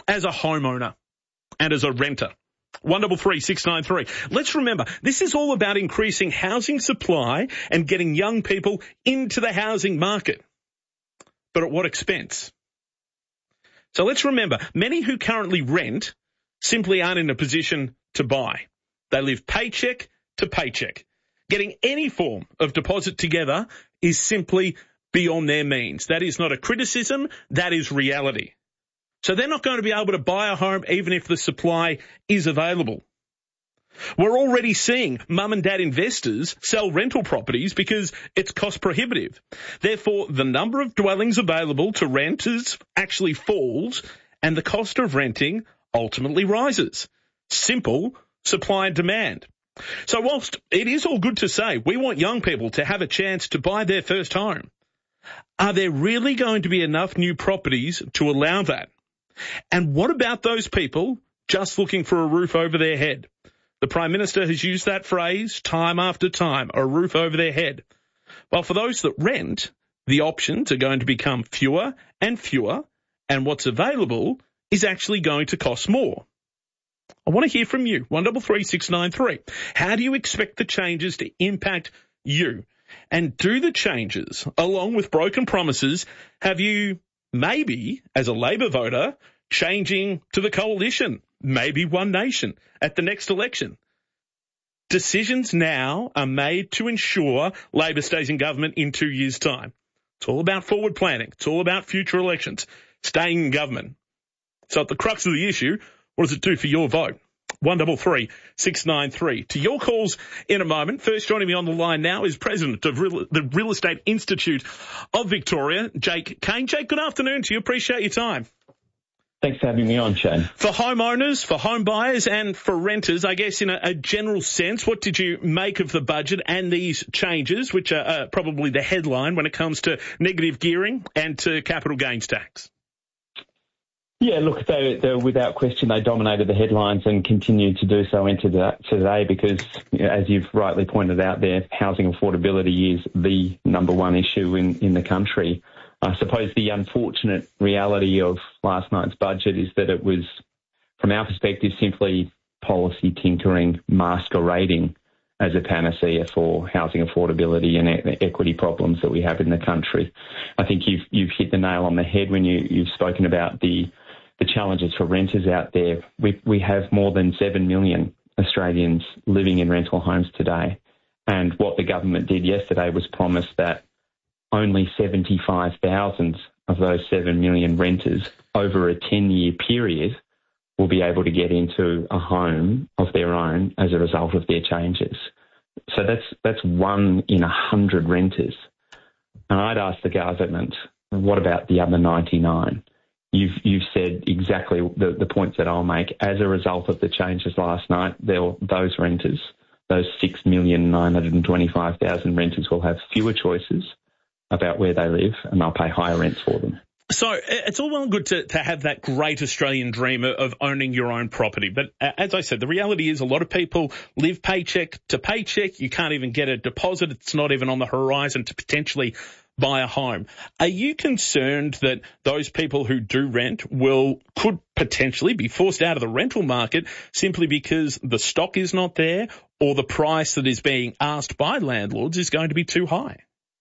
as a homeowner and as a renter? 133693. Let's remember, this is all about increasing housing supply and getting young people into the housing market. But at what expense? So let's remember, many who currently rent simply aren't in a position to buy. They live paycheck to paycheck. Getting any form of deposit together is simply beyond their means. That is not a criticism, that is reality. So they're not going to be able to buy a home even if the supply is available. We're already seeing mum and dad investors sell rental properties because it's cost prohibitive. Therefore, the number of dwellings available to renters actually falls and the cost of renting ultimately rises. Simple supply and demand. So whilst it is all good to say we want young people to have a chance to buy their first home, are there really going to be enough new properties to allow that? And what about those people just looking for a roof over their head? The Prime Minister has used that phrase time after time, a roof over their head. Well, for those that rent, the options are going to become fewer and fewer, and what's available is actually going to cost more. I want to hear from you, 133693. How do you expect the changes to impact you? And do the changes, along with broken promises, have you maybe, as a Labor voter, changing to the coalition, maybe One Nation, at the next election? Decisions now are made to ensure Labor stays in government in 2 years' time. It's all about forward planning. It's all about future elections, staying in government. So at the crux of the issue, what does it do for your vote? 133693. To your calls in a moment. First joining me on the line now is President of the Real Estate Institute of Victoria, Jake Kane. Jake, good afternoon to you. Appreciate your time. Thanks for having me on, Shane. For homeowners, for home buyers and for renters, I guess in a general sense, what did you make of the budget and these changes, which are probably the headline when it comes to negative gearing and to capital gains tax? Yeah, look, they without question, they dominated the headlines and continue to do so into today because, as you've rightly pointed out there, housing affordability is the number one issue in the country. I suppose the unfortunate reality of last night's budget is that it was, from our perspective, simply policy tinkering masquerading as a panacea for housing affordability and equity problems that we have in the country. I think you've hit the nail on the head when you've spoken about the challenges for renters out there. We have more than 7 million Australians living in rental homes today. And what the government did yesterday was promise that only 75,000 of those 7 million renters over a 10-year period will be able to get into a home of their own as a result of their changes. So that's 1 in 100 renters. And I'd ask the government, what about the other 99? You've said exactly the points that I'll make. As a result of the changes last night, those renters, those 6,925,000 renters will have fewer choices about where they live, and they'll pay higher rents for them. So it's all well and good to have that great Australian dream of owning your own property. But as I said, the reality is a lot of people live paycheck to paycheck. You can't even get a deposit. It's not even on the horizon to potentially buy a home. Are you concerned that those people who do rent could potentially be forced out of the rental market simply because the stock is not there or the price that is being asked by landlords is going to be too high?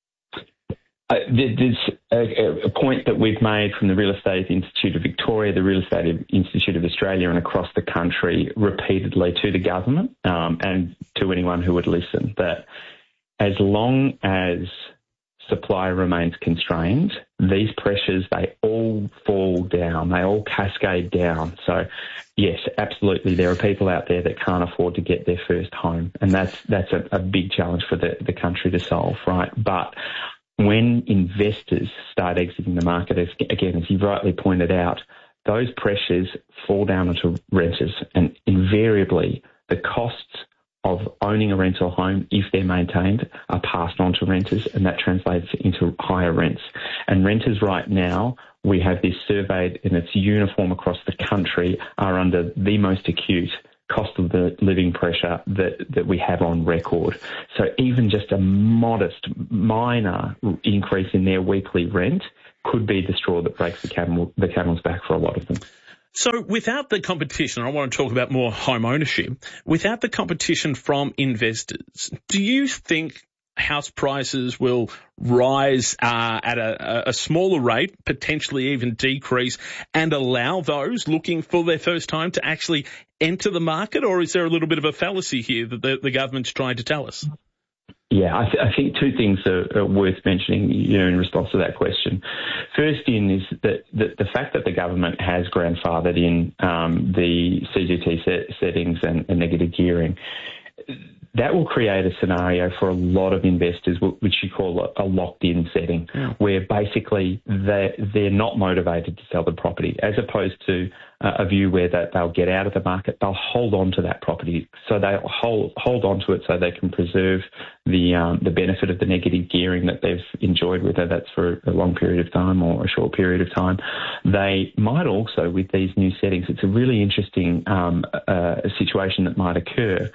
There's a point that we've made from the Real Estate Institute of Victoria, the Real Estate Institute of Australia and across the country repeatedly to the government and to anyone who would listen, that as long as supply remains constrained, these pressures, they all fall down, they all cascade down. So, yes, absolutely, there are people out there that can't afford to get their first home, and that's a big challenge for the country to solve, right? But when investors start exiting the market, again, as you've rightly pointed out, those pressures fall down onto renters, and invariably the costs of owning a rental home, if they're maintained, are passed on to renters, and that translates into higher rents. And renters right now, we have this surveyed and it's uniform across the country, are under the most acute cost of the living pressure that we have on record. So even just a modest, minor increase in their weekly rent could be the straw that breaks the camel's back for a lot of them. So without the competition, I want to talk about more home ownership. Without the competition from investors, do you think house prices will rise at a smaller rate, potentially even decrease, and allow those looking for their first home to actually enter the market? Or is there a little bit of a fallacy here that the government's trying to tell us? Yeah, I think two things are worth mentioning, in response to that question. First is that the fact that the government has grandfathered in the CGT settings and negative gearing, that will create a scenario for a lot of investors, which you call a locked-in setting, where basically they're not motivated to sell the property, as opposed to a view where they'll get out of the market. They'll hold on to that property, so they'll hold on to it so they can preserve the benefit of the negative gearing that they've enjoyed, whether that's for a long period of time or a short period of time. They might also, with these new settings, it's a really interesting situation that might occur.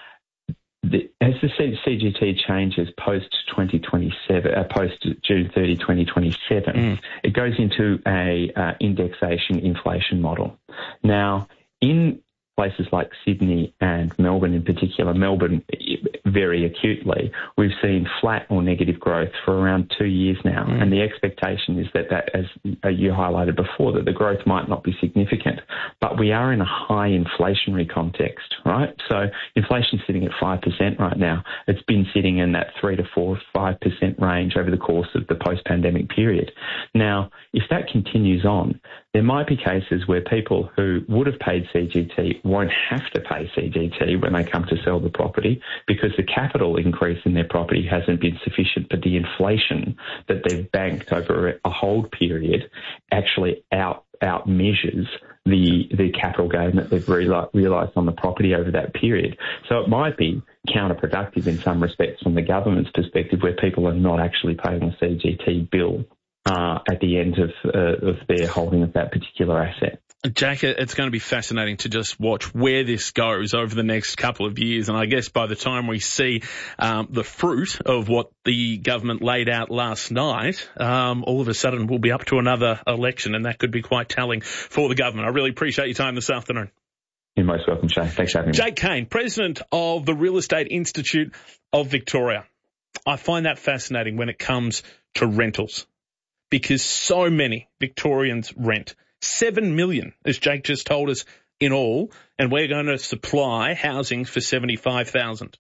As the CGT changes post 2027, post June 30, 2027, it goes into a indexation inflation model. Now, in places like Sydney and Melbourne in particular, Melbourne very acutely, we've seen flat or negative growth for around 2 years now. And the expectation is that, as you highlighted before, that the growth might not be significant. But we are in a high inflationary context, right? So inflation's sitting at 5% right now. It's been sitting in that 3 to 4, 5% range over the course of the post-pandemic period. Now, if that continues on, there might be cases where people who would have paid CGT won't have to pay CGT when they come to sell the property, because the capital increase in their property hasn't been sufficient, but the inflation that they've banked over a hold period actually outmeasures the capital gain that they've realised on the property over that period. So it might be counterproductive in some respects from the government's perspective, where people are not actually paying a CGT bill at the end of their holding of that particular asset. Jack, it's going to be fascinating to just watch where this goes over the next couple of years. And I guess by the time we see the fruit of what the government laid out last night, all of a sudden we'll be up to another election, and that could be quite telling for the government. I really appreciate your time this afternoon. You're most welcome, Shay. Thanks for having me. Jake Kane, President of the Real Estate Institute of Victoria. I find that fascinating when it comes to rentals, because so many Victorians rent. 7 million, as Jake just told us, in all, and we're going to supply housing for 75,000.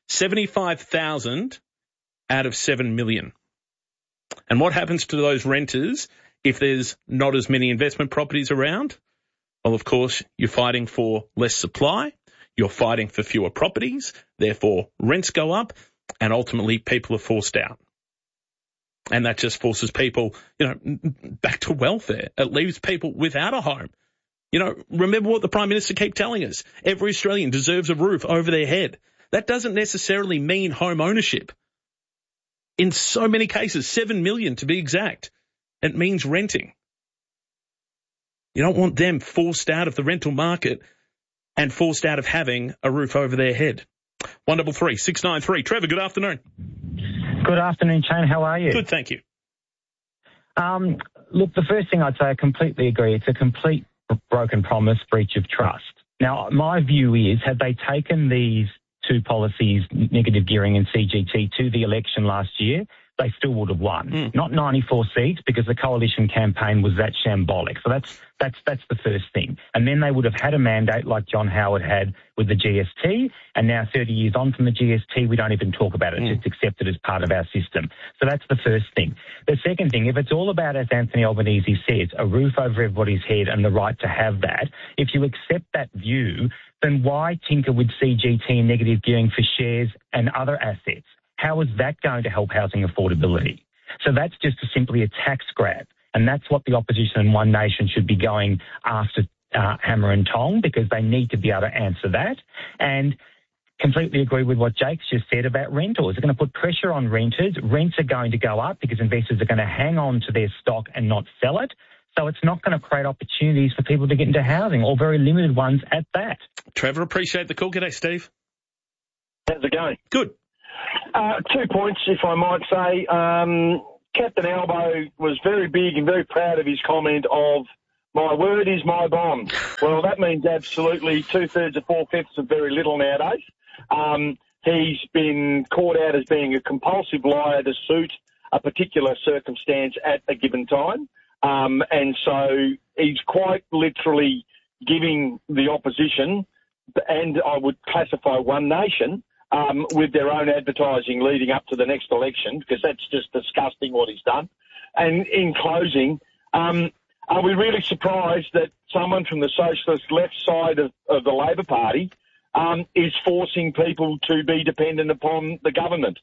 75,000 out of 7 million. And what happens to those renters if there's not as many investment properties around? Well, of course, you're fighting for less supply, you're fighting for fewer properties, therefore rents go up, and ultimately people are forced out. And that just forces people, back to welfare. It leaves people without a home. Remember what the Prime Minister keeps telling us. Every Australian deserves a roof over their head. That doesn't necessarily mean home ownership. In so many cases, 7 million to be exact, it means renting. You don't want them forced out of the rental market and forced out of having a roof over their head. 133 693. Trevor, good afternoon. Good afternoon, Shane. How are you? Good, thank you. Look, the first thing I'd say, I completely agree. It's a complete broken promise, breach of trust. Now, my view is, had they taken these two policies, negative gearing and CGT, to the election last year, they still would have won. Not 94 seats, because the coalition campaign was that shambolic. So that's the first thing. And then they would have had a mandate like John Howard had with the GST, and now 30 years on from the GST, we don't even talk about it. It's just accepted as part of our system. So that's the first thing. The second thing, if it's all about, as Anthony Albanese says, a roof over everybody's head and the right to have that, if you accept that view, then why tinker with CGT and negative gearing for shares and other assets? How is that going to help housing affordability? So that's just simply a tax grab. And that's what the opposition and One Nation should be going after hammer and tong, because they need to be able to answer that. And completely agree with what Jake's just said about rentals. It's going to put pressure on renters. Rents are going to go up because investors are going to hang on to their stock and not sell it. So it's not going to create opportunities for people to get into housing, or very limited ones at that. Trevor, appreciate the call. G'day, Steve. How's it going? Good. 2 points, if I might say. Captain Albo was very big and very proud of his comment of My word is my bond. Well, that means absolutely 2/3 or 4/5 of very little nowadays. He's been caught out as being a compulsive liar to suit a particular circumstance at a given time. And so he's quite literally giving the opposition, and I would classify One Nation, with their own advertising leading up to the next election, because that's just disgusting what he's done. And in closing, are we really surprised that someone from the socialist left side of the Labor Party is forcing people to be dependent upon the government?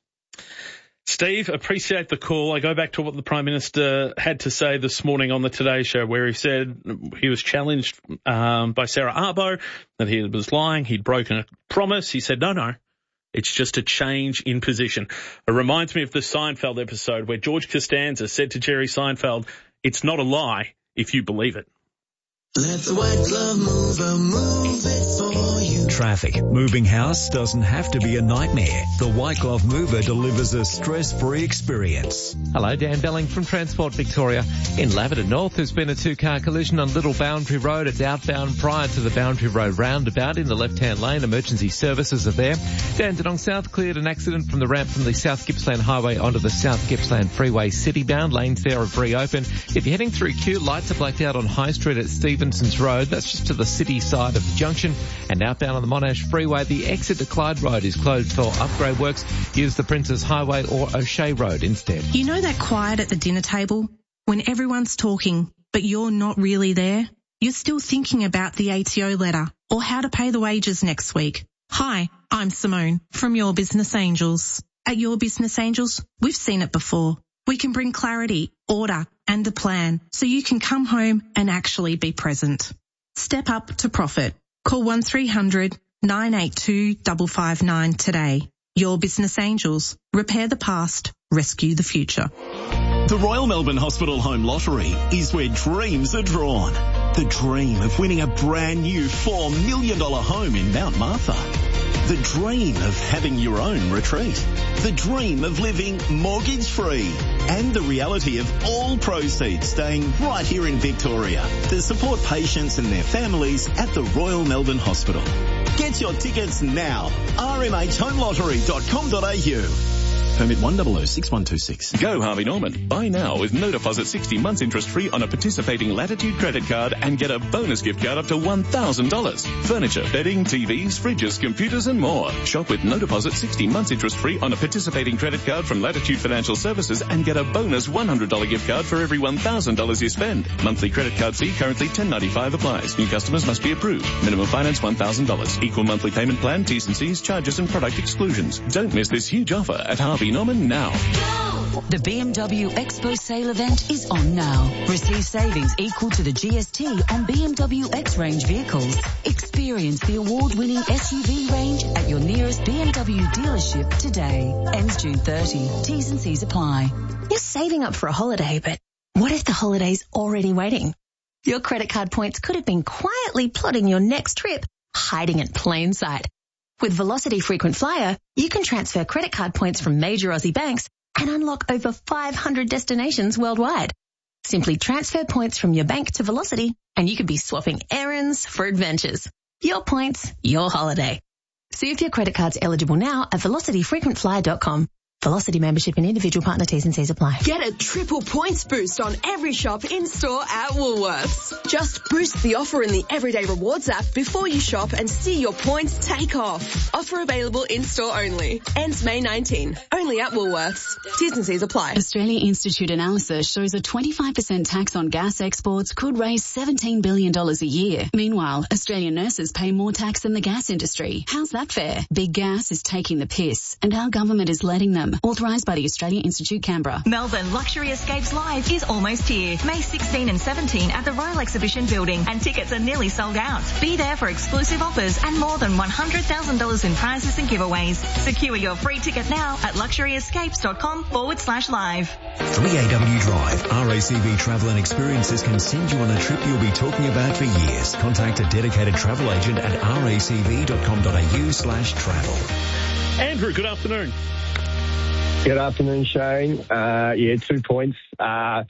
Steve, appreciate the call. I go back to what the Prime Minister had to say this morning on the Today Show, where he said he was challenged by Sarah Arbo that he was lying, he'd broken a promise. He said, no, it's just a change in position. It reminds me of the Seinfeld episode where George Costanza said to Jerry Seinfeld, it's not a lie if you believe it. Let the white glove mover move it for you. Traffic. Moving house doesn't have to be a nightmare. The White Glove Mover delivers a stress-free experience. Hello, Dan Belling from Transport Victoria. In Lavender North, there's been a two-car collision on Little Boundary Road. It's outbound prior to the Boundary Road roundabout in the left-hand lane. Emergency services are there. Dandenong South cleared an accident from the ramp from the South Gippsland Highway onto the South Gippsland Freeway city-bound. Lanes there have reopened. If you're heading through Kew, lights are blacked out on High Street at Stevenson's Road. That's just to the city side of the junction. And outbound on the Monash Freeway, the exit to Clyde Road is closed for upgrade works. Use the Princess Highway or O'Shea Road instead. You know that quiet at the dinner table when everyone's talking, but you're not really there? You're still thinking about the ATO letter or how to pay the wages next week. Hi, I'm Simone from Your Business Angels. At Your Business Angels, we've seen it before. We can bring clarity, order, and a plan so you can come home and actually be present. Step up to profit. Call 1300 982 559 today. Your Business Angels. Repair the past. Rescue the future. The Royal Melbourne Hospital Home Lottery is where dreams are drawn. The dream of winning a brand new $4 million home in Mount Martha. The dream of having your own retreat. The dream of living mortgage-free. And the reality of all proceeds staying right here in Victoria to support patients and their families at the Royal Melbourne Hospital. Get your tickets now. rmhhomelottery.com.au. Permit 1006126. Go Harvey Norman. Buy now with no deposit 60 months interest free on a participating Latitude credit card and get a bonus gift card up to $1,000. Furniture, bedding, TVs, fridges, computers and more. Shop with no deposit 60 months interest free on a participating credit card from Latitude Financial Services and get a bonus $100 gift card for every $1,000 you spend. Monthly credit card fee currently $10.95 applies. New customers must be approved. Minimum finance $1,000. Equal monthly payment plan, T's and C's, charges and product exclusions. Don't miss this huge offer at Harvey Norman now. The BMW Expo sale event is on now. Receive savings equal to the GST on BMW X-Range vehicles. Experience the award-winning SUV range at your nearest BMW dealership today. Ends June 30. T's and C's apply. You're saving up for a holiday, but what if the holiday's already waiting? Your credit card points could have been quietly plotting your next trip, hiding in plain sight. With Velocity Frequent Flyer, you can transfer credit card points from major Aussie banks and unlock over 500 destinations worldwide. Simply transfer points from your bank to Velocity and you could be swapping errands for adventures. Your points, your holiday. See if your credit card's eligible now at velocityfrequentflyer.com. Velocity membership and individual partner T's and C's apply. Get a triple points boost on every shop in-store at Woolworths. Just boost the offer in the Everyday Rewards app before you shop and see your points take off. Offer available in-store only. Ends May 19. Only at Woolworths. T's and C's apply. Australia Institute analysis shows a 25% tax on gas exports could raise $17 billion a year. Meanwhile, Australian nurses pay more tax than the gas industry. How's that fair? Big Gas is taking the piss, and our government is letting them. Authorised by the Australian Institute, Canberra. Melbourne Luxury Escapes Live is almost here. May 16 and 17 at the Royal Exhibition Building, and tickets are nearly sold out. Be there for exclusive offers and more than $100,000 in prizes and giveaways. Secure your free ticket now at luxuryescapes.com/live. 3AW Drive. RACV Travel and Experiences can send you on a trip you'll be talking about for years. Contact a dedicated travel agent at racv.com.au/travel. Andrew, good afternoon. Good afternoon, Shane. 2 points.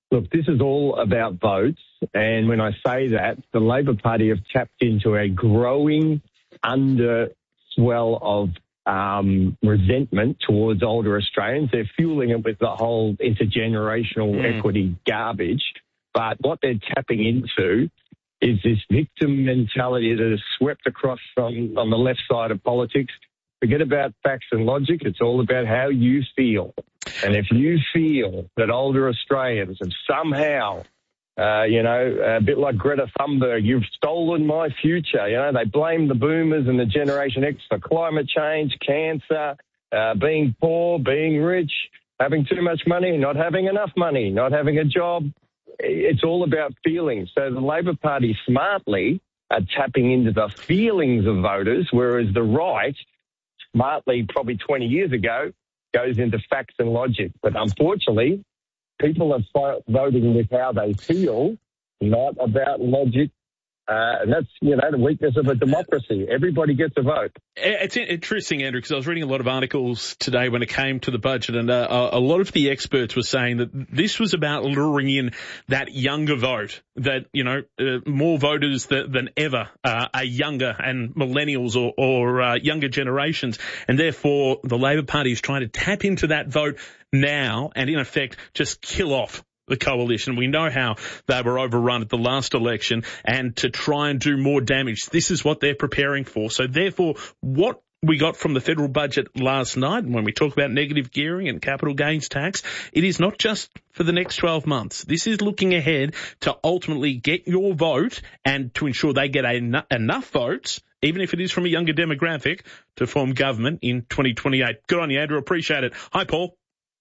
Look, this is all about votes. And when I say that, the Labor Party have tapped into a growing underswell of resentment towards older Australians. They're fueling it with the whole intergenerational equity garbage. But what they're tapping into is this victim mentality that is swept across on the left side of politics. Forget about facts and logic. It's all about how you feel. And if you feel that older Australians have somehow, a bit like Greta Thunberg, you've stolen my future. They blame the boomers and the Generation X for climate change, cancer, being poor, being rich, having too much money, not having enough money, not having a job. It's all about feelings. So the Labor Party smartly are tapping into the feelings of voters, whereas the right, smartly probably 20 years ago, goes into facts and logic. But unfortunately, people are voting with how they feel, not about logic. And that's, the weakness of a democracy. Everybody gets a vote. It's interesting, Andrew, because I was reading a lot of articles today when it came to the budget, and a lot of the experts were saying that this was about luring in that younger vote, that, more voters than ever are younger and millennials or younger generations. And therefore, the Labor Party is trying to tap into that vote now and, in effect, just kill off the coalition. We know how they were overrun at the last election, and to try and do more damage, this is what they're preparing for. So therefore, what we got from the federal budget last night, and when we talk about negative gearing and capital gains tax, it is not just for the next 12 months. This is looking ahead to ultimately get your vote and to ensure they get enough votes, even if it is from a younger demographic, to form government in 2028. Good on you, Andrew. Appreciate it. Hi, Paul.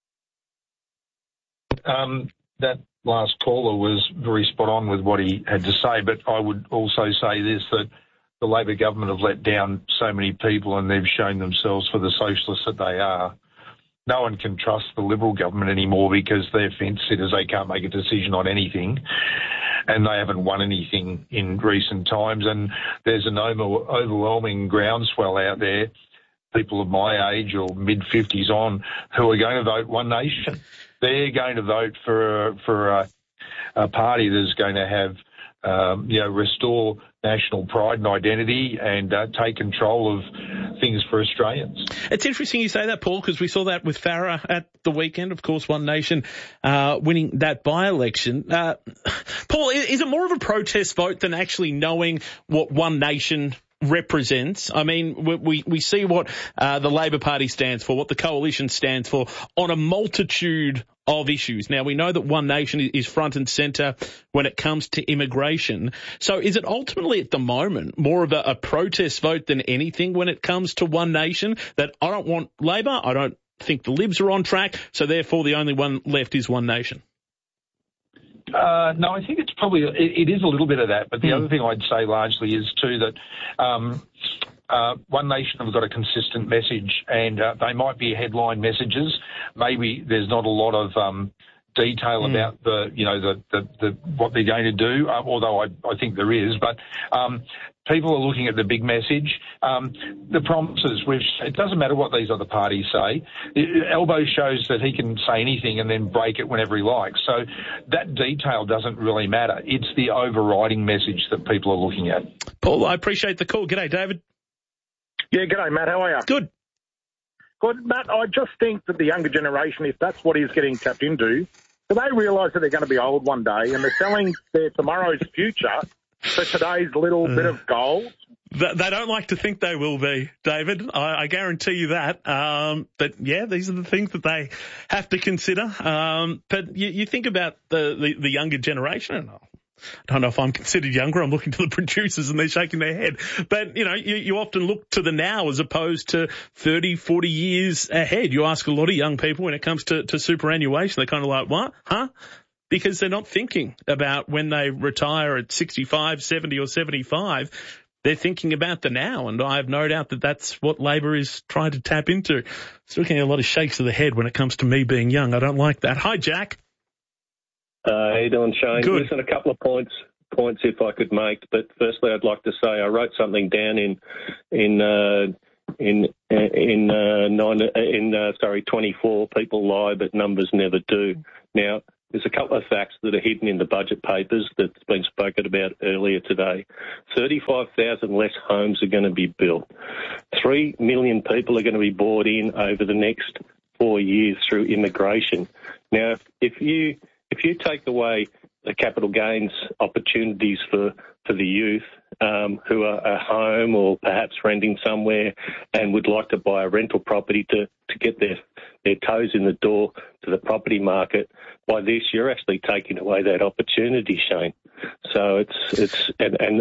That last caller was very spot on with what he had to say, but I would also say this, that the Labor government have let down so many people and they've shown themselves for the socialists that they are. No one can trust the Liberal government anymore because they're fence-sitters. They can't make a decision on anything, and they haven't won anything in recent times. And there's an overwhelming groundswell out there, people of my age or mid-50s on, who are going to vote One Nation. They're going to vote for a party that's going to have, restore national pride and identity and take control of things for Australians. It's interesting you say that, Paul, because we saw that with Farah at the weekend. Of course, One Nation winning that by-election. Paul, is it more of a protest vote than actually knowing what One Nation represents? I mean, we see what the Labor Party stands for, what the coalition stands for on a multitude of issues. Now, we know that One Nation is front and centre when it comes to immigration. So is it ultimately at the moment more of a protest vote than anything when it comes to One Nation, that I don't want Labor, I don't think the Libs are on track, so therefore the only one left is One Nation? No, I think it's probably, it is a little bit of that. But the other thing I'd say largely is too that One Nation have got a consistent message, and they might be headline messages. Maybe there's not a lot of detail about the what they're going to do, although I think there is. But people are looking at the big message, the promises, which it doesn't matter what these other parties say. Elbow shows that he can say anything and then break it whenever he likes. So that detail doesn't really matter. It's the overriding message that people are looking at. Paul, I appreciate the call. G'day, David. Yeah, g'day, Matt. How are you? Good. Good, Matt. I just think that the younger generation, if that's what he's getting tapped into, do they realise that they're going to be old one day and they're selling their tomorrow's future for today's little bit of gold? They don't like to think they will be, David. I guarantee you that. But yeah, these are the things that they have to consider. But you think about the younger generation, and I don't know if I'm considered younger. I'm looking to the producers and they're shaking their head. But, you often look to the now as opposed to 30, 40 years ahead. You ask a lot of young people when it comes to superannuation, they're kind of like, what? Huh? Because they're not thinking about when they retire at 65, 70 or 75. They're thinking about the now, and I have no doubt that that's what Labor is trying to tap into. Still getting a lot of shakes of the head when it comes to me being young. I don't like that. Hi, Jack. How you doing, Shane? Good. Listen, a couple of points if I could make. But firstly, I'd like to say I wrote something down in 24. People lie, but numbers never do. Now, there's a couple of facts that are hidden in the budget papers that's been spoken about earlier today. 35,000 less homes are going to be built. 3 million people are going to be brought in over the next 4 years through immigration. Now, if you take away the capital gains opportunities for the youth who are at home or perhaps renting somewhere and would like to buy a rental property to get their toes in the door to the property market, by this you're actually taking away that opportunity, Shane. So it's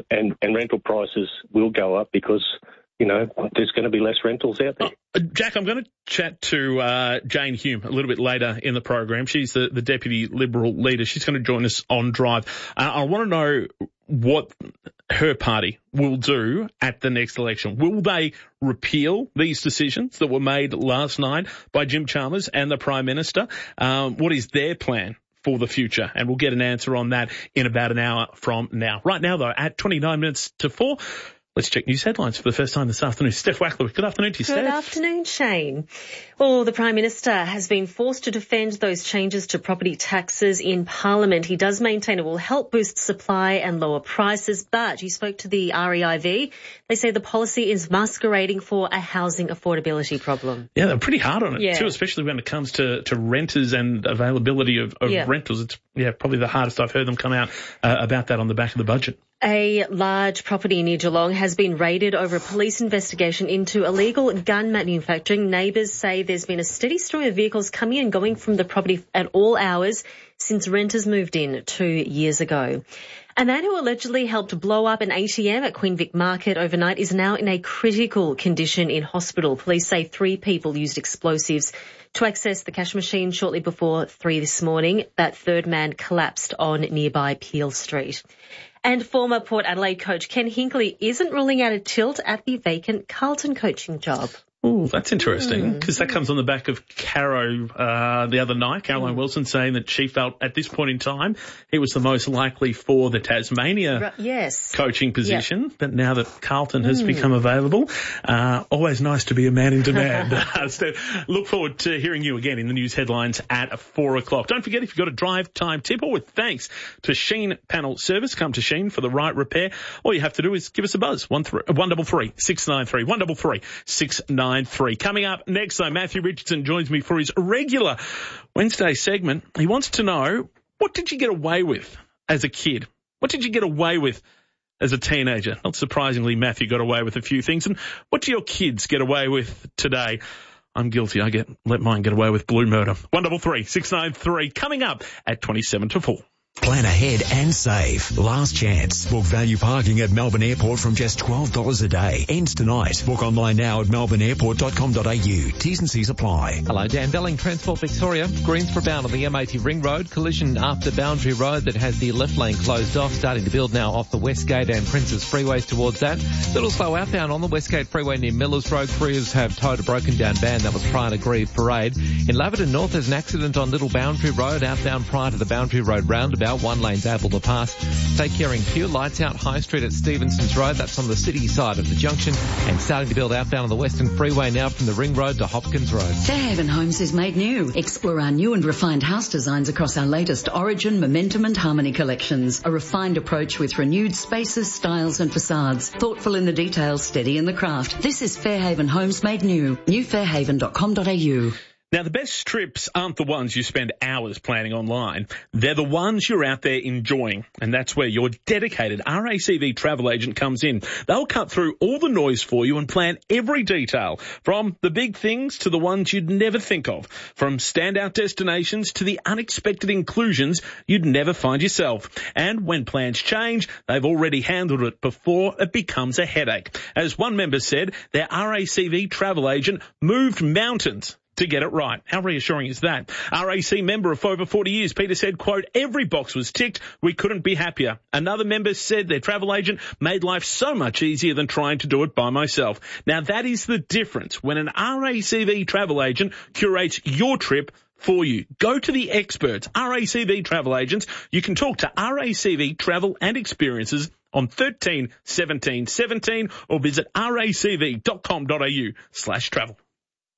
rental prices will go up because there's going to be less rentals out there. Jack, I'm going to chat to Jane Hume a little bit later in the program. She's the Deputy Liberal leader. She's going to join us on Drive. I want to know what her party will do at the next election. Will they repeal these decisions that were made last night by Jim Chalmers and the Prime Minister? What is their plan for the future? And we'll get an answer on that in about an hour from now. Right now, though, at 29 minutes to 4, let's check news headlines for the first time this afternoon. Steph Wackler, good afternoon to you, Steph. Good afternoon, Shane. Well, the Prime Minister has been forced to defend those changes to property taxes in Parliament. He does maintain it will help boost supply and lower prices, but he spoke to the REIV. They say the policy is masquerading for a housing affordability problem. Yeah, they're pretty hard on it too, especially when it comes to renters and availability of rentals. It's probably the hardest I've heard them come out about that on the back of the budget. A large property near Geelong has been raided over a police investigation into illegal gun manufacturing. Neighbours say there's been a steady stream of vehicles coming and going from the property at all hours since renters moved in 2 years ago. A man who allegedly helped blow up an ATM at Queen Vic Market overnight is now in a critical condition in hospital. Police say 3 people used explosives to access the cash machine shortly before 3 this morning. That third man collapsed on nearby Peel Street. And former Port Adelaide coach Ken Hinkley isn't ruling out a tilt at the vacant Carlton coaching job. Oh, that's interesting, because that comes on the back of Caro the other night, Caroline Wilson, saying that she felt at this point in time he was the most likely for the Tasmania coaching position. Yep. But now that Carlton has become available, always nice to be a man in demand. So look forward to hearing you again in the news headlines at 4 o'clock. Don't forget, if you've got a drive time tip, or with thanks to Sheen Panel Service, come to Sheen for the right repair. All you have to do is give us a buzz, 133 693 133 693. Coming up next, though, Matthew Richardson joins me for his regular Wednesday segment. He wants to know, what did you get away with as a kid? What did you get away with as a teenager? Not surprisingly, Matthew got away with a few things. And what do your kids get away with today? I'm guilty. I let mine get away with blue murder. 133 693 coming up at 27 to 4. Plan ahead and save. Last chance. Book value parking at Melbourne Airport from just $12 a day. Ends tonight. Book online now at melbourneairport.com.au. T's and C's apply. Hello, Dan Belling, Transport Victoria. Greensboro bound on the M80 Ring Road. Collision after Boundary Road that has the left lane closed off. Starting to build now off the Westgate and Princes Freeways towards that. Little slow outbound on the Westgate Freeway near Millers Road. Crews have towed a broken down van that was prior to Grieve Parade. In Laverton North, there's an accident on Little Boundary Road. Outbound prior to the Boundary Road roundabout. One lane's able to pass. Take care in queue. Lights out High Street at Stevenson's Road. That's on the city side of the junction. And starting to build outbound on the Western Freeway now from the Ring Road to Hopkins Road. Fairhaven Homes is made new. Explore our new and refined house designs across our latest Origin, Momentum and Harmony collections. A refined approach with renewed spaces, styles and facades. Thoughtful in the details, steady in the craft. This is Fairhaven Homes made new. newfairhaven.com.au. Now, the best trips aren't the ones you spend hours planning online. They're the ones you're out there enjoying. And that's where your dedicated RACV travel agent comes in. They'll cut through all the noise for you and plan every detail, from the big things to the ones you'd never think of, from standout destinations to the unexpected inclusions you'd never find yourself. And when plans change, they've already handled it before it becomes a headache. As one member said, their RACV travel agent moved mountains to get it right. How reassuring is that? RAC member of over 40 years, Peter said, quote, every box was ticked. We couldn't be happier. Another member said their travel agent made life so much easier than trying to do it by myself. Now, that is the difference when an RACV travel agent curates your trip for you. Go to the experts, RACV travel agents. You can talk to RACV Travel and Experiences on 13 17 17 or visit racv.com.au/travel.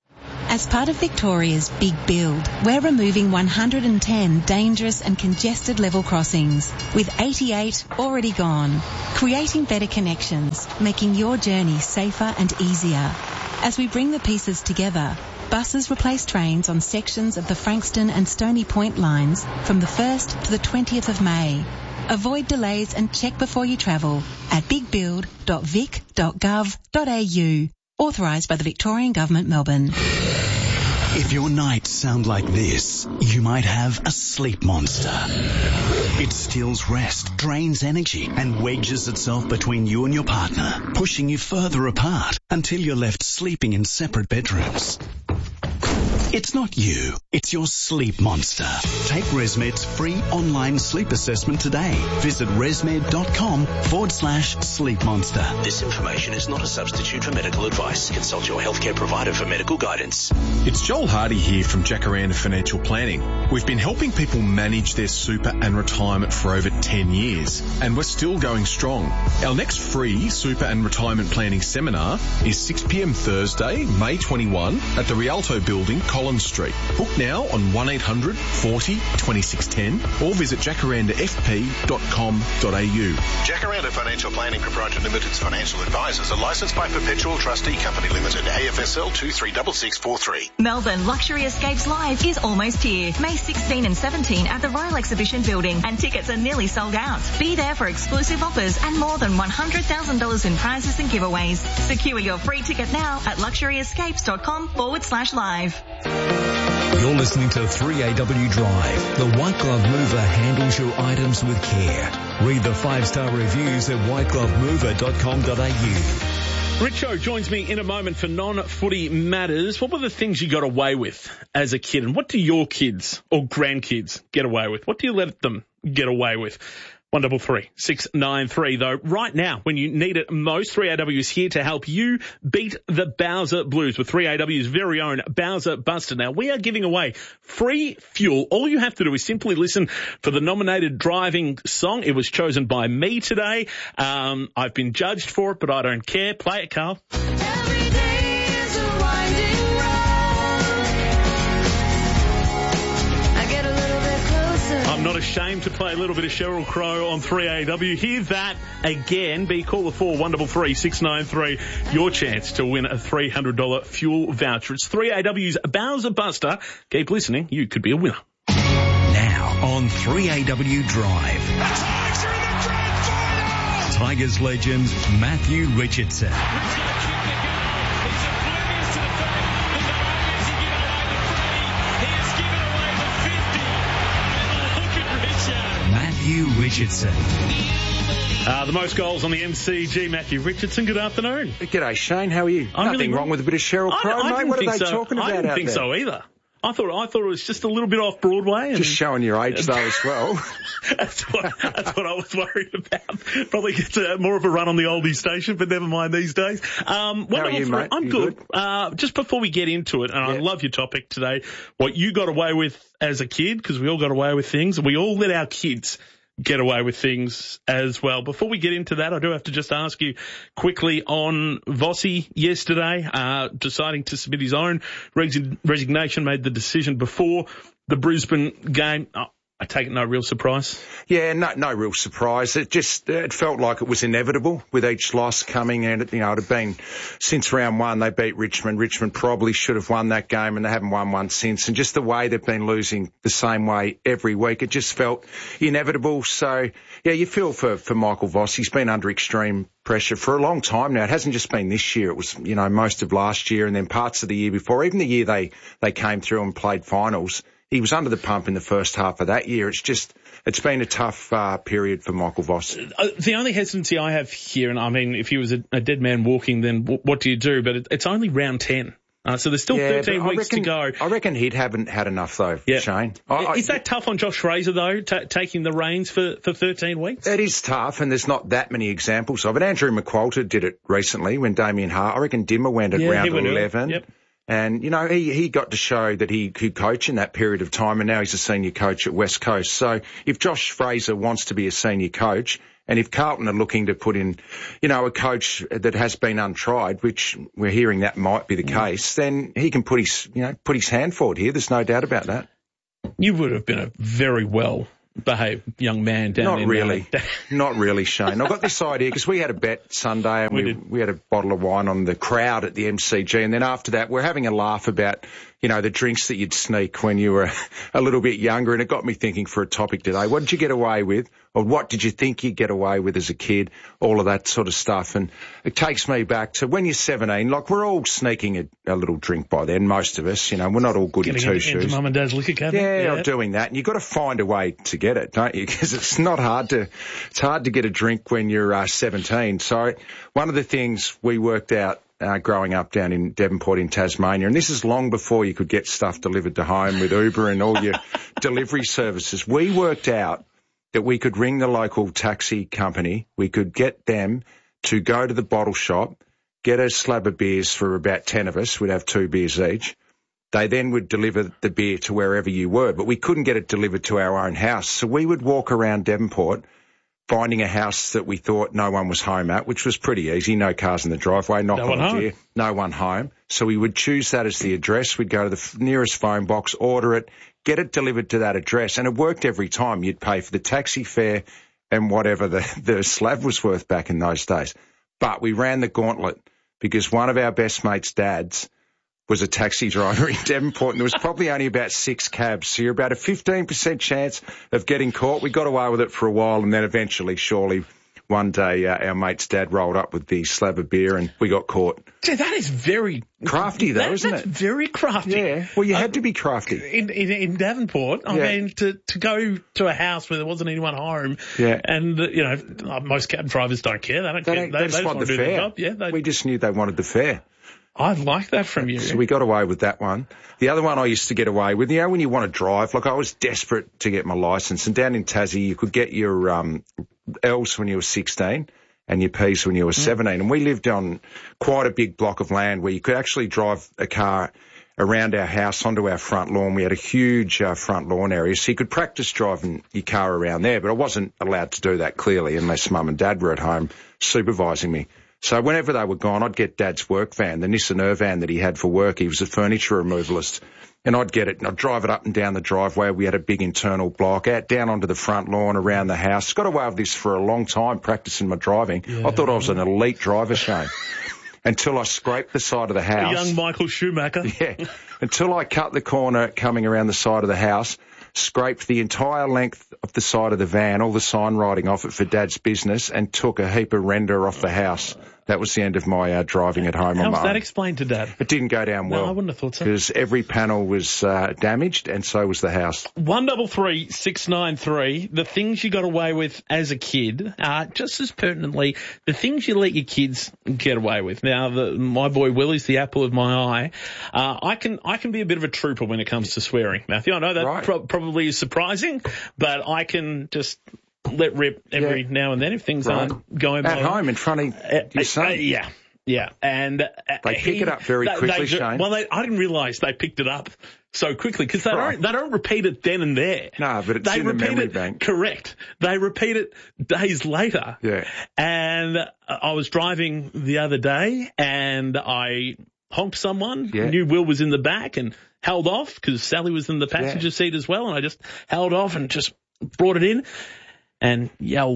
As part of Victoria's Big Build, we're removing 110 dangerous and congested level crossings, with 88 already gone, creating better connections, making your journey safer and easier. As we bring the pieces together, buses replace trains on sections of the Frankston and Stony Point lines from the 1st to the 20th of May. Avoid delays and check before you travel at bigbuild.vic.gov.au. Authorised by the Victorian Government, Melbourne. If your nights sound like this, you might have a sleep monster. It steals rest, drains energy, and wedges itself between you and your partner, pushing you further apart until you're left sleeping in separate bedrooms. It's not you, it's your sleep monster. Take ResMed's free online sleep assessment today. Visit resmed.com/sleep monster. This information is not a substitute for medical advice. Consult your healthcare provider for medical guidance. It's Joel Hardy here from Jacaranda Financial Planning. We've been helping people manage their super and retirement for over 10 years, and we're still going strong. Our next free super and retirement planning seminar is 6 p.m. Thursday, May 21 at the Rialto Building, Collins Street. Book now on 1800 40 2610 or visit jacarandafp.com.au. Jacaranda Financial Planning Proprietary Limited's financial advisors are licensed by Perpetual Trustee Company Limited, AFSL 236643. Melbourne Luxury Escapes Live is almost here. May 16 and 17 at the Royal Exhibition Building, and tickets are nearly sold out. Be there for exclusive offers and more than $100,000 in prizes and giveaways. Secure your free ticket now at luxuryescapes.com/live. You're listening to 3AW Drive. The White Glove Mover handles your items with care. Read the 5-star reviews at whiteglovemover.com.au. Richo joins me in a moment for non-footy matters. What were the things you got away with as a kid, and what do your kids or grandkids get away with? What do you let them get away with? 133 693 though. Right now, when you need it most, 3AW is here to help you beat the Bowser Blues with 3AW's very own Bowser Buster. Now, we are giving away free fuel. All you have to do is simply listen for the nominated driving song. It was chosen by me today. I've been judged for it, but I don't care. Play it, Carl. Every day is a winding road. I get a little bit closer. I'm not ashamed to play a little bit of Sheryl Crow on 3AW. Hear that again. Be caller 4 693. Your chance to win a $300 fuel voucher. It's 3AW's Bowser Buster. Keep listening. You could be a winner. Now on 3AW Drive. Tigers legend Matthew Richardson. Matthew Richardson. The most goals on the MCG, Matthew Richardson. Good afternoon. G'day, Shane. How are you? I'm Nothing really wrong with a bit of Sheryl Crow, mate. What are they talking about out there? I didn't think so either. I thought it was just a little bit off Broadway. And just showing your age, though, as well. That's what I was worried about. Probably gets more of a run on the oldie station, but never mind these days. How are you, mate? I'm good. Just before we get into it, and I love your topic today, what you got away with as a kid, because we all got away with things, and we all let our kids get away with things as well. Before we get into that, I do have to just ask you quickly on Vossi yesterday, deciding to submit his own resignation, made the decision before the Brisbane game. I take it no real surprise? Yeah, no real surprise. It felt like it was inevitable with each loss coming, and it had been since round one. They beat Richmond. Richmond probably should have won that game, and they haven't won one since. And just the way they've been losing the same way every week, it just felt inevitable. So yeah, you feel for Michael Voss. He's been under extreme pressure for a long time now. It hasn't just been this year. It was most of last year and then parts of the year before. Even the year they came through and played finals, he was under the pump in the first half of that year. It's been a tough period for Michael Voss. The only hesitancy I have here, and I mean, if he was a dead man walking, then what do you do? But it's only round 10. So there's still 13 weeks to go. I reckon he haven't had enough, though, Shane. Is that tough on Josh Fraser, though, taking the reins for 13 weeks? It is tough, and there's not that many examples of it. Andrew McQualter did it recently when Damien Hart. I reckon Dimmer went at round 11. Yep. And, he got to show that he could coach in that period of time, and now he's a senior coach at West Coast. So if Josh Fraser wants to be a senior coach And if Carlton are looking to put in, a coach that has been untried, which we're hearing that might be the case, then he can put his hand forward here. There's no doubt about that. You would have been a very well-behaved young man down Not really, Shane. I got this idea because we had a bet Sunday and we had a bottle of wine on the crowd at the MCG, and then after that we're having a laugh about, the drinks that you'd sneak when you were a little bit younger, and it got me thinking for a topic today. What did you get away with? Or what did you think you'd get away with as a kid? All of that sort of stuff. And it takes me back to when you're 17, like we're all sneaking a little drink by then, most of us, we're not all good in two shoes. Into mum and dad's liquor cabinet. Yeah, or doing that. And you've got to find a way to get it, don't you? Because it's hard to get a drink when you're 17. So one of the things we worked out growing up down in Devonport in Tasmania, and this is long before you could get stuff delivered to home with Uber and all your delivery services, we worked out that we could ring the local taxi company, we could get them to go to the bottle shop, get a slab of beers for about 10 of us, we'd have 2 beers each. They then would deliver the beer to wherever you were, but we couldn't get it delivered to our own house. So we would walk around Devonport, finding a house that we thought no one was home at, which was pretty easy. No cars in the driveway, knock on the door, no one home. So we would choose that as the address. We'd go to the nearest phone box, order it, get it delivered to that address. And it worked every time. You'd pay for the taxi fare and whatever the slab was worth back in those days. But we ran the gauntlet because one of our best mates' dads was a taxi driver in Devonport, and there was probably only about 6 cabs. So you're about a 15% chance of getting caught. We got away with it for a while, and then eventually, surely, one day our mate's dad rolled up with the slab of beer and we got caught. Gee, that is very crafty, though, isn't it? That's very crafty. Yeah. Well, you had to be crafty. In Davenport, I mean, to go to a house where there wasn't anyone home, and, most cab drivers don't care. They don't care. They just want the fare. Yeah, we just knew they wanted the fare. I like that from you. So we got away with that one. The other one I used to get away with, when you want to drive, like I was desperate to get my licence, and down in Tassie you could get your L's when you were 16 and your P's when you were 17. And we lived on quite a big block of land where you could actually drive a car around our house onto our front lawn. We had a huge front lawn area, so you could practice driving your car around there, but I wasn't allowed to do that, clearly, unless Mum and Dad were at home supervising me. So whenever they were gone, I'd get Dad's work van, the Nissan Irvan that he had for work. He was a furniture removalist. And I'd get it and I'd drive it up and down the driveway. We had a big internal block out down onto the front lawn around the house. Got away with this for a long time, practicing my driving. Yeah. I thought I was an elite driver, Shane. Until I scraped the side of the house. A young Michael Schumacher. Yeah. Until I cut the corner coming around the side of the house, scraped the entire length of the side of the van, all the sign writing off it for Dad's business, and took a heap of render off the house. That was the end of my driving at home. How was that explained to Dad? It didn't go down well. No, I wouldn't have thought so. Because every panel was damaged, and so was the house. 133 693. The things you got away with as a kid are just as pertinently the things you let your kids get away with. Now, my boy Willie's the apple of my eye. I can be a bit of a trooper when it comes to swearing, Matthew. I know that probably is surprising, but I can just let rip every now and then if things aren't going at home in front of your son. Yeah. And they pick it up very quickly, Shane. Well, I didn't realise they picked it up so quickly because they don't repeat it then and there. No, but it's in the memory bank. Correct. They repeat it days later. Yeah. And I was driving the other day and I honked someone. Yeah. Knew Will was in the back and held off because Sally was in the passenger seat as well, and I just held off and just brought it in. And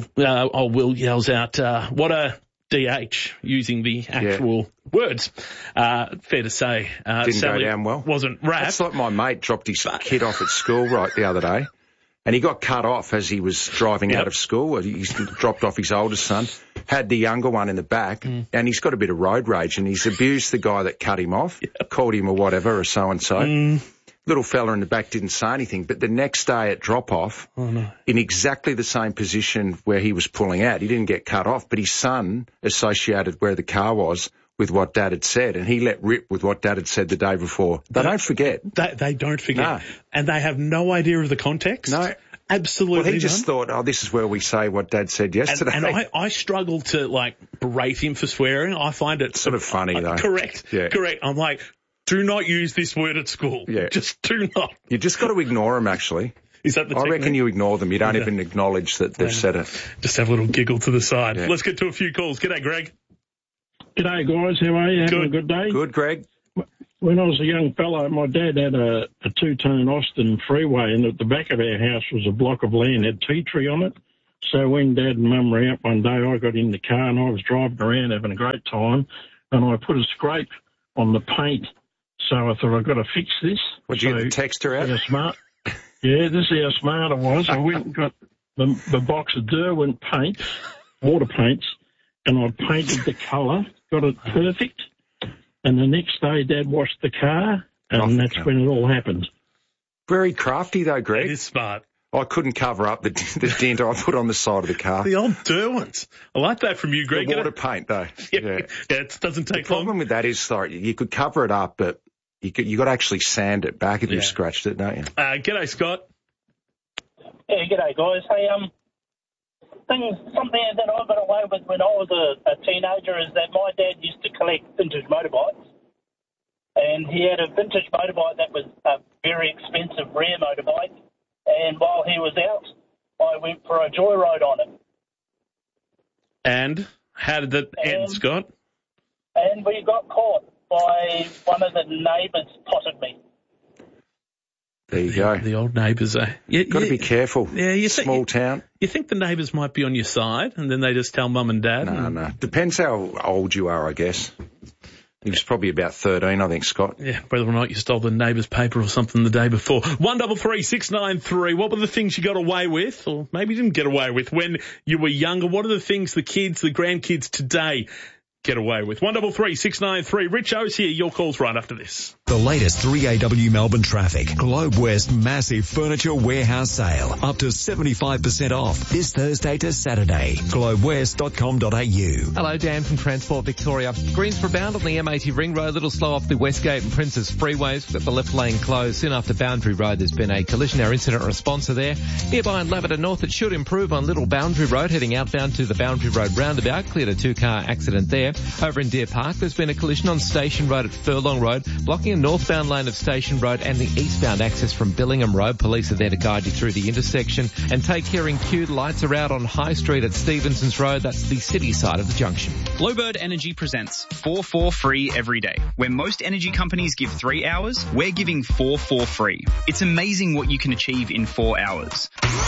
Will yells out, what a DH, using the actual words. Fair to say, didn't Sally go down well. Wasn't wrapped. It's like my mate dropped his kid off at school the other day, and he got cut off as he was driving out of school. He dropped off his oldest son, had the younger one in the back, and he's got a bit of road rage, and he's abused the guy that cut him off, called him a whatever or so-and-so. Little fella in the back didn't say anything, but the next day at drop-off, in exactly the same position where he was pulling out, he didn't get cut off, but his son associated where the car was with what Dad had said, and he let rip with what Dad had said the day before. They don't forget. They don't forget. No. And they have no idea of the context. No. Absolutely. Well, he just thought, this is where we say what Dad said yesterday. And I struggle to, berate him for swearing. I find it sort of funny, though. Correct. Yeah. Correct. I'm like, do not use this word at school. Yeah. Just do not. You just got to ignore him, actually. Is that the I technique? reckon you ignore them. You don't even acknowledge that they've said it. Just have a little giggle to the side. Yeah. Let's get to a few calls. G'day, Greg. G'day, guys. How are you? Having a good day? Good, Greg. When I was a young fellow, my dad had a two-tone Austin freeway, and at the back of our house was a block of land, had tea tree on it. So when Dad and Mum were out one day, I got in the car and I was driving around having a great time, and I put a scrape on the paint. So I thought, I've got to fix this. Would you get the texture out? How smart. Yeah, this is how smart I was. I went and got the box of Derwent paints, water paints, and I painted the colour, got it perfect. And the next day, Dad washed the car, and that's when it all happened. Very crafty, though, Greg. It is smart. I couldn't cover up the dent I put on the side of the car. The old Derwents. I like that from you, Greg. The water paint, though. Yeah, it doesn't take long. The problem with that is, sorry, you could cover it up, but you got to actually sand it back if you've scratched it, don't you? G'day, Scott. Yeah, g'day, guys. Hey, something that I got away with when I was a teenager is that my dad used to collect vintage motorbikes, and he had a vintage motorbike that was a very expensive rare motorbike, and while he was out, I went for a joyride on it. And how did that end, Scott? And we got caught by one of the neighbours potted me. There you go. The old neighbours, eh? You've got to be careful. Yeah, Small town. You think the neighbours might be on your side, and then they just tell Mum and Dad? No. Depends how old you are, I guess. He was probably about 13, I think, Scott. Yeah, whether or not you stole the neighbour's paper or something the day before. 133 693. What were the things you got away with, or maybe didn't get away with when you were younger? What are the things the kids, the grandkids today get away with? 133 693. Rich O's here. Your call's right after this. The latest 3AW Melbourne traffic. Globe West massive furniture warehouse sale. Up to 75% off this Thursday to Saturday. globewest.com.au. Hello, Dan from Transport Victoria. Greensborough bound on the M80 Ring Road, a little slow off the Westgate and Princes freeways. We've got the left lane closed. Soon after Boundary Road, there's been a collision. Our incident responser there. Nearby in Lavender North, it should improve on Little Boundary Road, heading outbound to the Boundary Road roundabout. Cleared a two-car accident there. Over in Deer Park, there's been a collision on Station Road at Furlong Road, blocking a northbound lane of Station Road and the eastbound access from Billingham Road. Police are there to guide you through the intersection. And take care in queue. Lights are out on High Street at Stevenson's Road. That's the city side of the junction. Bluebird Energy presents 4 for free every day. Where most energy companies give 3 hours, we're giving 4 for free. It's amazing what you can achieve in 4 hours.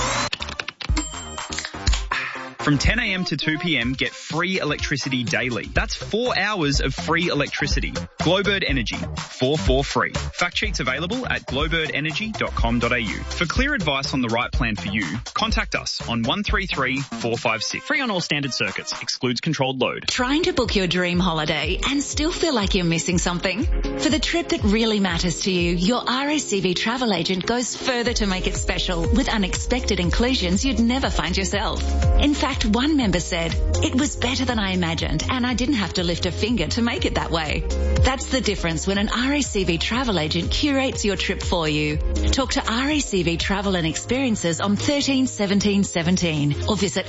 From 10 a.m. to 2 p.m, get free electricity daily. That's 4 hours of free electricity. Glowbird Energy, 4 for free. Fact sheets available at glowbirdenergy.com.au. For clear advice on the right plan for you, contact us on 133 456. Free on all standard circuits. Excludes controlled load. Trying to book your dream holiday and still feel like you're missing something? For the trip that really matters to you, your RACV travel agent goes further to make it special with unexpected inclusions you'd never find yourself. In fact, one member said, "It was better than I imagined and I didn't have to lift a finger to make it that way." That's the difference when an RACV travel agent curates your trip for you. Talk to RACV Travel and Experiences on 13 17 17 or visit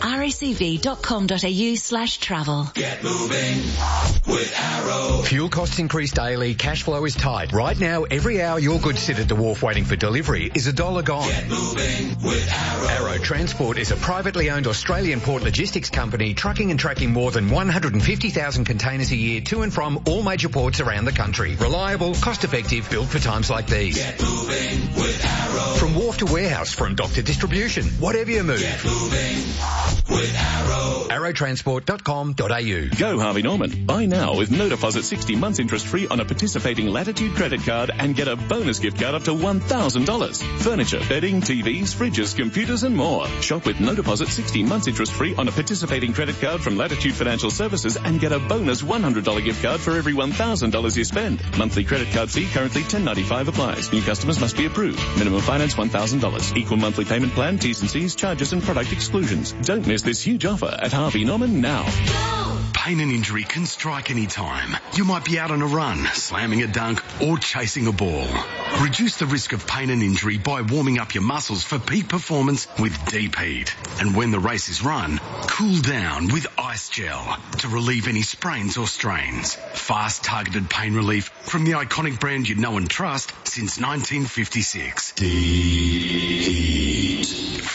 racv.com.au/travel. Get moving with Arrow. Fuel costs increase daily, cash flow is tight. Right now, every hour your goods sit at the wharf waiting for delivery is $1 gone. Get moving with Arrow. Arrow Transport is a privately owned Australian port logistics company trucking and tracking more than 150,000 containers a year to and from all major ports around the country. Reliable, cost-effective, built for times like these. Get moving with Arrow. From wharf to warehouse, from dock to distribution, whatever you move. Get moving with Arrow. Arrowtransport.com.au. Go Harvey Norman. Buy now with no deposit 60 months interest free on a participating Latitude credit card and get a bonus gift card up to $1,000. Furniture, bedding, TVs, fridges, computers and more. Shop with no deposit 60 months interest free on a participating credit card from Latitude Financial Services and get a bonus $100 gift card for every $1,000 you spend. Monthly credit card fee currently $10.95 applies. New customers must be approved. Minimum finance $1,000. Equal monthly payment plan, T's and C's, charges and product exclusions. Don't miss this huge offer at Harvey Norman now. Pain and injury can strike any time. You might be out on a run, slamming a dunk or chasing a ball. Reduce the risk of pain and injury by warming up your muscles for peak performance with Deep Heat. And when the race is run, cool down with Ice Gel to relieve any sprains or strains. Fast targeted pain relief from the iconic brand you know and trust since 1956. Deep Heat.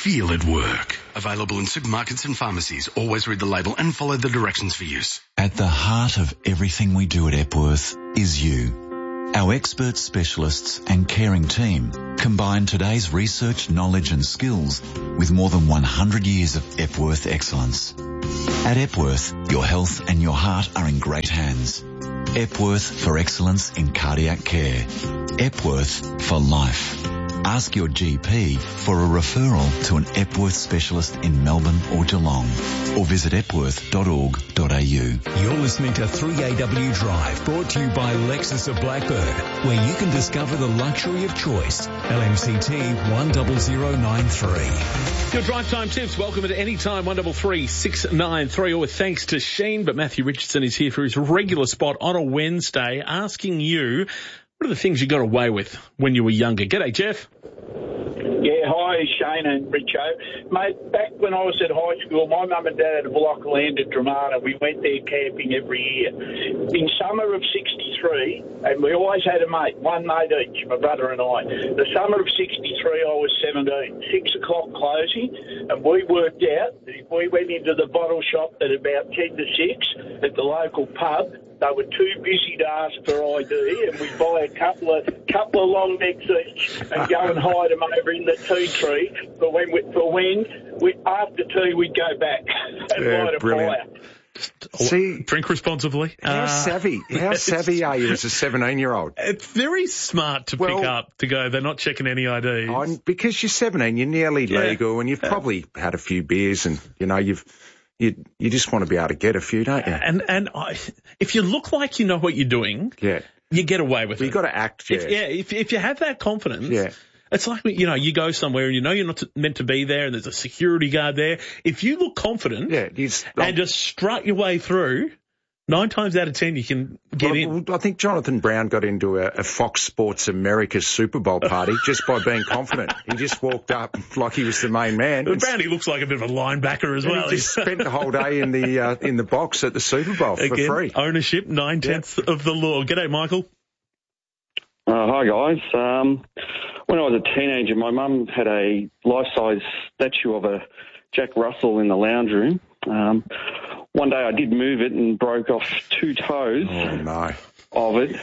Feel it work. Available in supermarkets and pharmacies. Always read the label and follow the directions for use. At the heart of everything we do at Epworth is you. Our expert specialists and caring team combine today's research, knowledge and skills with more than 100 years of Epworth excellence. At Epworth, your health and your heart are in great hands. Epworth for excellence in cardiac care. Epworth for life. Ask your GP for a referral to an Epworth specialist in Melbourne or Geelong, or visit epworth.org.au. You're listening to 3AW Drive, brought to you by Lexus of Blackbird, where you can discover the luxury of choice. LMCT 10093. Your drive time tips, welcome at any time, 133 693, or with thanks to Sheen, but Matthew Richardson is here for his regular spot on a Wednesday, asking you, what are the things you got away with when you were younger? G'day, Jeff. Yeah, hi, Shane and Richo. Mate, back when I was at high school, my mum and dad had a block of land at Dramana. We went there camping every year. In summer of 63, and we always had a mate, one mate each, my brother and I. The summer of 63, I was 17. 6 o'clock closing, and we worked out that if we went into the bottle shop at about 10 to 6 at the local pub, they were too busy to ask for ID, and we'd buy a couple of long necks each and go and hide them over in the tea tree for when after tea we'd go back and light a fire. See, drink responsibly. How savvy are you as a 17-year-old? It's very smart to pick up to go, they're not checking any IDs. Because you're 17, you're nearly legal, and you've probably had a few beers, and you just want to be able to get a few, don't you? And if you look like you know what you're doing, you get away with it. You've got to act, If you have that confidence, it's like, you go somewhere and you're not meant to be there and there's a security guard there. If you look confident and just strut your way through, 9 times out of 10 you can get in. I think Jonathan Brown got into a Fox Sports America's Super Bowl party just by being confident. He just walked up like he was the main man. But Brownie looks like a bit of a linebacker as well. He just spent the whole day in the box at the Super Bowl for free. Ownership, 9/10 of the law. G'day, Michael. Hi, guys. When I was a teenager, my mum had a life-size statue of a Jack Russell in the lounge room. One day I did move it and broke off 2 toes of it.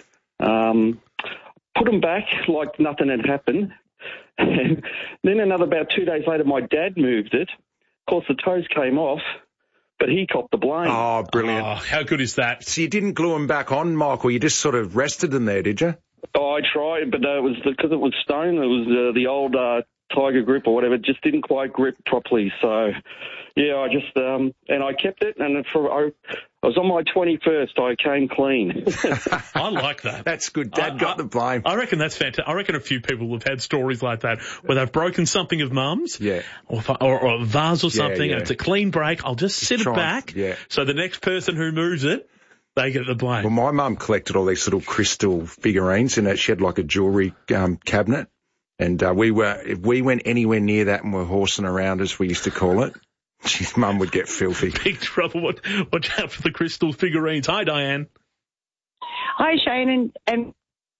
Put them back like nothing had happened. And then about 2 days later, my dad moved it. Of course, the toes came off, but he copped the blame. Oh, brilliant. Oh, how good is that? So you didn't glue them back on, Michael. You just sort of rested them there, did you? Oh, I tried, but it was because it was stone. It was the old Tiger grip or whatever. It just didn't quite grip properly. So, yeah, I just and I kept it. And I was on my 21st. I came clean. I like that. That's good. Dad got the blame. I reckon that's fantastic. I reckon a few people have had stories like that where they've broken something of mum's, or a vase or something, and it's a clean break. I'll just sit it back, so the next person who moves it, they get the blame. Well, my mum collected all these little crystal figurines, and she had like a jewellery cabinet. And if we went anywhere near that and were horsing around, as we used to call it, Mum would get filthy. Big trouble. Watch out for the crystal figurines. Hi, Diane. Hi, Shane. And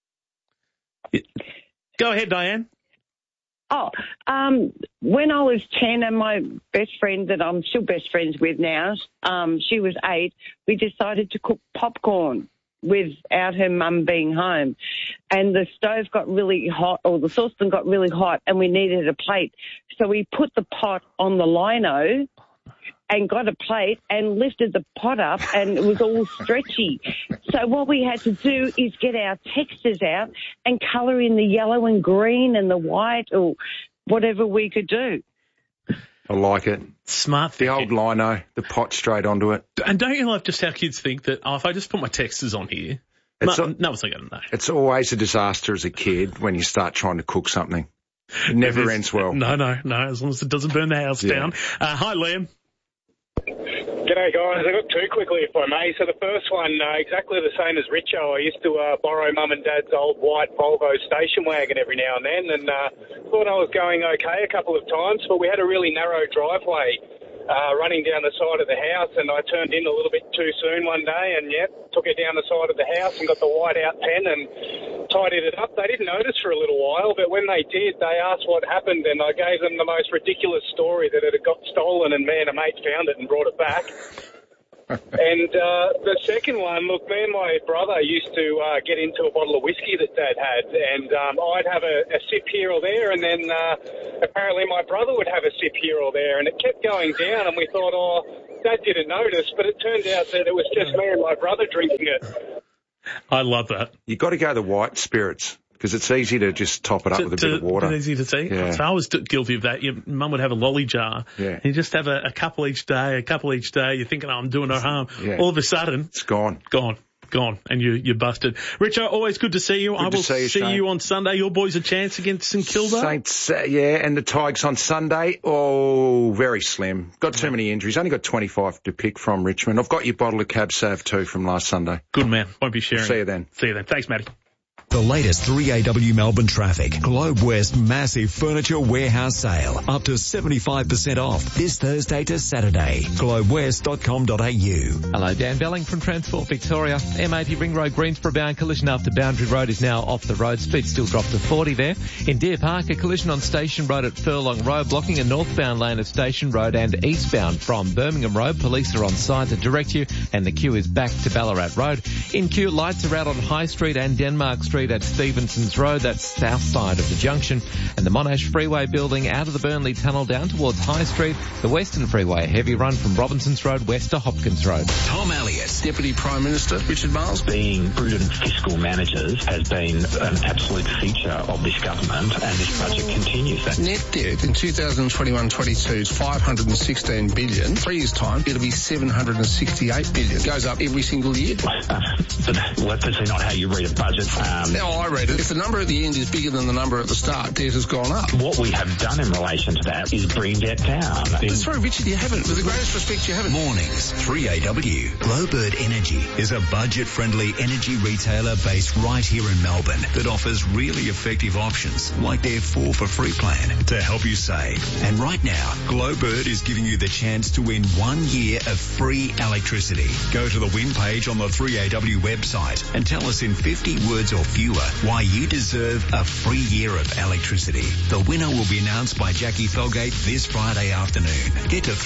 Go ahead, Diane. When I was 10 and my best friend that I'm still best friends with now, she was 8, we decided to cook popcorn without her mum being home. And the stove got really hot, or the saucepan got really hot, and we needed a plate. So we put the pot on the lino and got a plate and lifted the pot up, and it was all stretchy. So what we had to do is get our textures out and colour in the yellow and green and the white or whatever we could do. I like it. Smart thing. The old lino, the pot straight onto it. And don't you love just how kids think that, if I just put my textures on here, no one's not going to know. It's always a disaster as a kid when you start trying to cook something. It never ends well. No, as long as it doesn't burn the house down. Hi, Liam. G'day, guys. I've got 2 quickly, if I may. So the first one, exactly the same as Richo. I used to borrow Mum and Dad's old white Volvo station wagon every now and then, and thought I was going okay a couple of times, but we had a really narrow driveway running down the side of the house, and I turned in a little bit too soon one day and, took it down the side of the house and got the white out pen and tidied it up. They didn't notice for a little while, but when they did, they asked what happened, and I gave them the most ridiculous story that it had got stolen and me and a mate found it and brought it back. And the second one, look, me and my brother used to get into a bottle of whiskey that Dad had, and I'd have a sip here or there, and then apparently my brother would have a sip here or there, and it kept going down, and we thought, oh, Dad didn't notice, but it turned out that it was just me and my brother drinking it. I love that. You've got to go the white spirits, because it's easy to just top it up with a bit of water. It's easy to see. Yeah. So I was guilty of that. Your mum would have a lolly jar. Yeah. And you just have a couple each day. You're thinking, oh, I'm doing no harm. Yeah. All of a sudden, it's gone. Gone. And you're busted. Richo, always good to see you. I will see you on Sunday. Your boys a chance against St Kilda. Saints, and the Tigers on Sunday. Oh, very slim. Got too many injuries. Only got 25 to pick from Richmond. I've got your bottle of Cab Sav too from last Sunday. Good man. Won't be sharing. See you then. Thanks, Matty. The latest 3AW Melbourne traffic. Globe West massive furniture warehouse sale. Up to 75% off this Thursday to Saturday. globewest.com.au. Hello, Dan Belling from Transport Victoria. M80 Ring Road, Greensboro bound collision after Boundary Road is now off the road. Speed still dropped to 40 there. In Deer Park, a collision on Station Road at Furlong Road, blocking a northbound lane of Station Road and eastbound from Birmingham Road. Police are on site to direct you, and the queue is back to Ballarat Road. In queue, lights are out on High Street and Denmark Street at Stevenson's Road, that's south side of the junction, and the Monash Freeway building out of the Burnley Tunnel down towards High Street. The Western Freeway, heavy run from Robinson's Road west to Hopkins Road. Tom Elliott, Deputy Prime Minister Richard Marles. Being prudent fiscal managers has been an absolute feature of this government, and this budget continues that. Net debt in 2021-22 is $516 billion. 3 years' time, it'll be $768 billion. Goes up every single year. But that's obviously not how you read a budget. Now I read it. If the number at the end is bigger than the number at the start, debt has gone up. What we have done in relation to that is bring debt down. Sorry, Richard, you haven't. With the greatest respect, you haven't. Mornings, 3AW. Glowbird Energy is a budget-friendly energy retailer based right here in Melbourne that offers really effective options like their 4 for free plan to help you save. And right now, Glowbird is giving you the chance to win 1 year of free electricity. Go to the win page on the 3AW website and tell us in 50 words or fewer why you deserve a free year of electricity. The winner will be announced by Jackie Felgate this Friday afternoon. Get to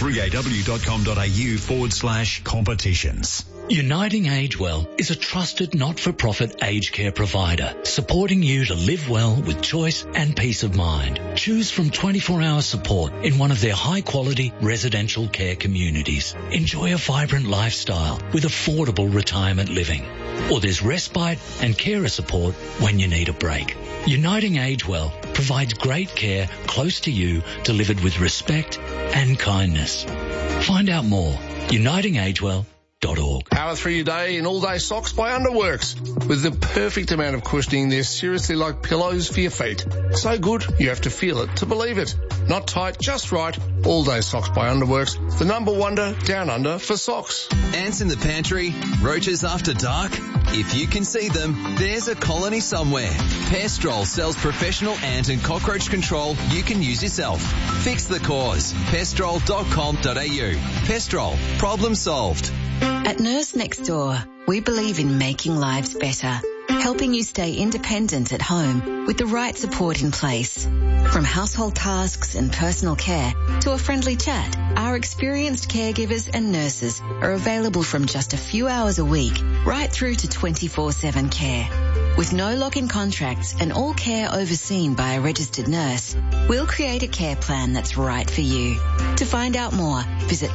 3aw.com.au/competitions. Uniting Age Well is a trusted not-for-profit aged care provider, supporting you to live well with choice and peace of mind. Choose from 24-hour support in one of their high-quality residential care communities. Enjoy a vibrant lifestyle with affordable retirement living. Or there's respite and carer support when you need a break. Uniting Age Well provides great care close to you, delivered with respect and kindness. Find out more. UnitingAgeWell.org. Power through your day in all-day socks by Underworks. With the perfect amount of cushioning, they're seriously like pillows for your feet. So good, you have to feel it to believe it. Not tight, just right. All-day socks by Underworks. The number wonder down under for socks. Ants in the pantry, roaches after dark. If you can see them, there's a colony somewhere. Pestrol sells professional ant and cockroach control you can use yourself. Fix the cause. Pestrol.com.au. Pestrol. Problem solved. At Nurse Next Door, we believe in making lives better, helping you stay independent at home with the right support in place. From household tasks and personal care to a friendly chat, our experienced caregivers and nurses are available from just a few hours a week right through to 24/7 care. With no lock-in contracts and all care overseen by a registered nurse, we'll create a care plan that's right for you. To find out more, visit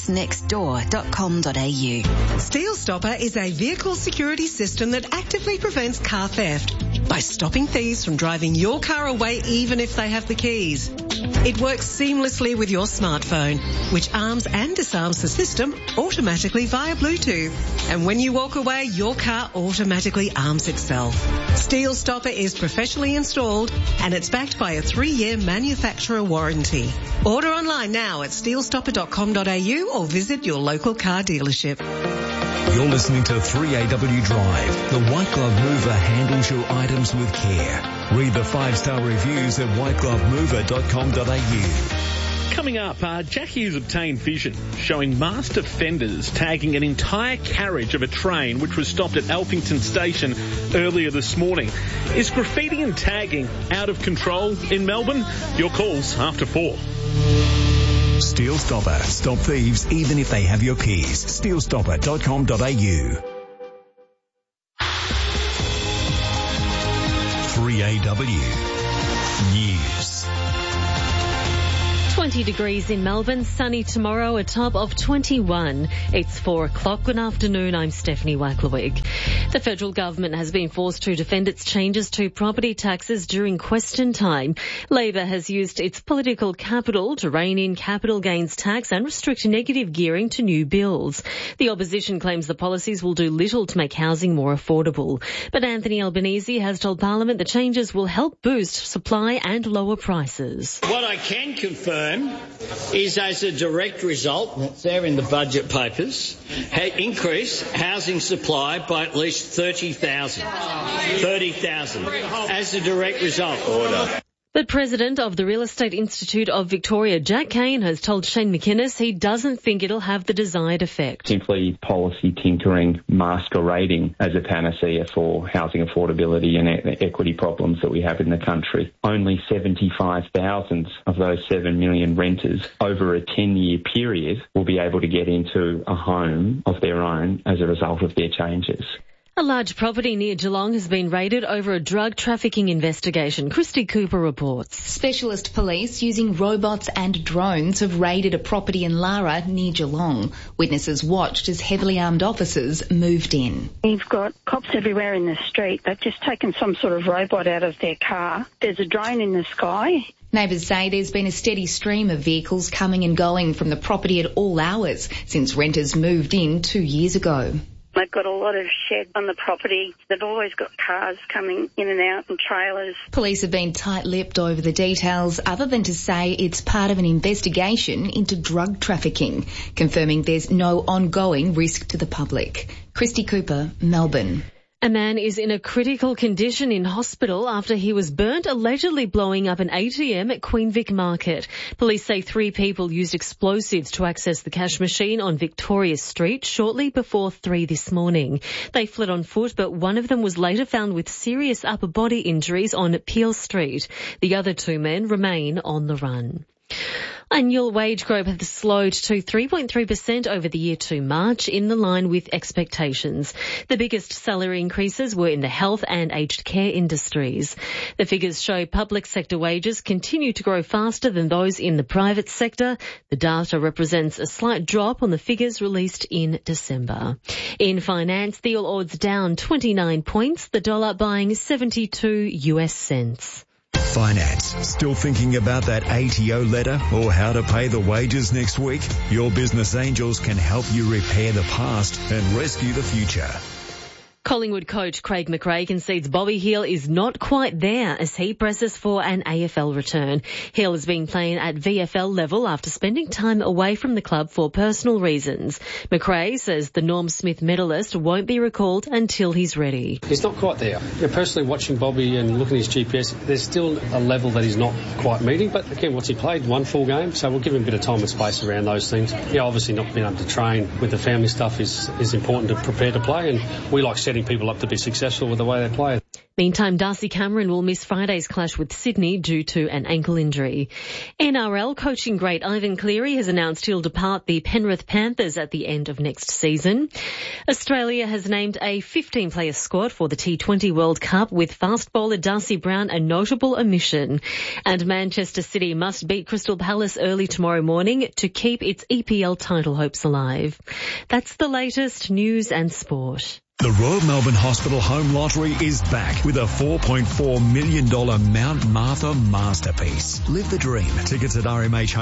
nursenextdoor.com.au. Steel Stopper is a vehicle security system that actively prevents car theft by stopping thieves from driving your car away even if they have the keys. It works seamlessly with your smartphone, which arms and disarms the system automatically via Bluetooth. And when you walk away, your car automatically arms itself. Steel Stopper is professionally installed and it's backed by a 3-year manufacturer warranty. Order online now at steelstopper.com.au or visit your local car dealership. You're listening to 3AW Drive. The White Glove Mover handles your items with care. Read the 5-star reviews at whiteglovemover.com.au. Coming up, Jackie has obtained vision showing masked offenders tagging an entire carriage of a train which was stopped at Alphington Station earlier this morning. Is graffiti and tagging out of control in Melbourne? Your calls after 4. Steel Stopper. Stop thieves even if they have your keys. Steelstopper.com.au. 3AW News. 20 degrees in Melbourne, sunny tomorrow, a top of 21. It's 4 o'clock. Good afternoon, I'm Stephanie Wacklerwig. The federal government has been forced to defend its changes to property taxes during question time. Labor has used its political capital to rein in capital gains tax and restrict negative gearing to new bills. The opposition claims the policies will do little to make housing more affordable. But Anthony Albanese has told Parliament the changes will help boost supply and lower prices. What I can confirm is, as a direct result, that's there in the budget papers, increase housing supply by at least 30,000. 30,000 as a direct result. Order. The president of the Real Estate Institute of Victoria, Jack Kane, has told Shane McInnes he doesn't think it'll have the desired effect. Simply policy tinkering, masquerading as a panacea for housing affordability and equity problems that we have in the country. Only 75,000 of those 7 million renters over a 10-year period will be able to get into a home of their own as a result of their changes. A large property near Geelong has been raided over a drug trafficking investigation. Christy Cooper reports. Specialist police using robots and drones have raided a property in Lara near Geelong. Witnesses watched as heavily armed officers moved in. You've got cops everywhere in the street. They've just taken some sort of robot out of their car. There's a drone in the sky. Neighbours say there's been a steady stream of vehicles coming and going from the property at all hours since renters moved in 2 years ago. They've got a lot of sheds on the property. They've always got cars coming in and out and trailers. Police have been tight-lipped over the details, other than to say it's part of an investigation into drug trafficking, confirming there's no ongoing risk to the public. Christy Cooper, Melbourne. A man is in a critical condition in hospital after he was burnt, allegedly blowing up an ATM at Queen Vic Market. Police say 3 people used explosives to access the cash machine on Victoria Street shortly before 3 this morning. They fled on foot, but one of them was later found with serious upper body injuries on Peel Street. The other 2 men remain on the run. Annual wage growth has slowed to 3.3% over the year to March, in the line with expectations. The biggest salary increases were in the health and aged care industries. The figures show public sector wages continue to grow faster than those in the private sector. The data represents a slight drop on the figures released in December. In finance, the All Ords down 29 points, the dollar buying 72 US cents. Finance. Still thinking about that ATO letter or how to pay the wages next week? Your Business Angels can help you repair the past and rescue the future. Collingwood coach Craig McRae concedes Bobby Hill is not quite there as he presses for an AFL return. Hill has been playing at VFL level after spending time away from the club for personal reasons. McRae says the Norm Smith medalist won't be recalled until he's ready. He's not quite there. Personally, watching Bobby and looking at his GPS, there's still a level that he's not quite meeting. But again, what's he played? 1 full game, so we'll give him a bit of time and space around those things. Yeah, obviously not being able to train with the family stuff is important to prepare to play, and we like setting people up to be successful with the way they play. Meantime, Darcy Cameron will miss Friday's clash with Sydney due to an ankle injury. NRL coaching great Ivan Cleary has announced he'll depart the Penrith Panthers at the end of next season. Australia has named a 15-player squad for the T20 World Cup, with fast bowler Darcy Brown a notable omission. And Manchester City must beat Crystal Palace early tomorrow morning to keep its EPL title hopes alive. That's the latest news and sport. The Royal Melbourne Hospital Home Lottery is back with a $4.4 million Mount Martha masterpiece. Live the dream. Tickets at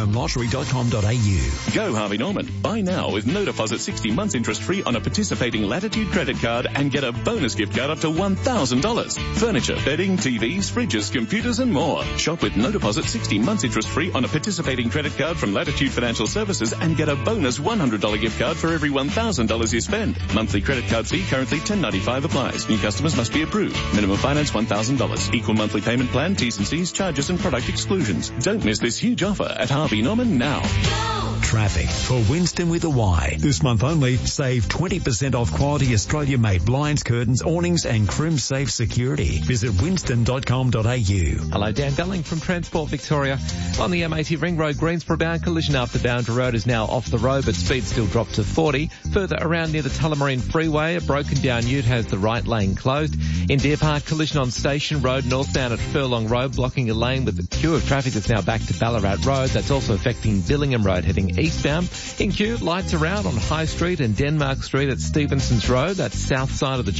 rmhhomelottery.com.au. Go Harvey Norman. Buy now with no deposit, 60 months interest free on a participating Latitude credit card and get a bonus gift card up to $1,000. Furniture, bedding, TVs, fridges, computers and more. Shop with no deposit, 60 months interest free on a participating credit card from Latitude Financial Services and get a bonus $100 gift card for every $1,000 you spend. Monthly credit card fee currently Currently, $10.95 applies. New customers must be approved. Minimum finance $1,000. Equal monthly payment plan, T's and C's, charges and product exclusions. Don't miss this huge offer at Harvey Norman now. Traffic for Winston with a Y. This month only, save 20% off quality Australia-made blinds, curtains, awnings and Crim Safe Security. Visit winston.com.au. Hello, Dan Belling from Transport Victoria. On the M80 Ring Road, Greensboro bound, collision after Boundary Road is now off the road, but speed still dropped to 40. Further around near the Tullamarine Freeway, a broken down ute has the right lane closed. In Deer Park, collision on Station Road, northbound at Furlong Road, blocking a lane with a queue of traffic that's now back to Ballarat Road. That's also affecting Billingham Road heading eastbound. In queue, lights are out on High Street and Denmark Street at Stevenson's Road. That's south side of the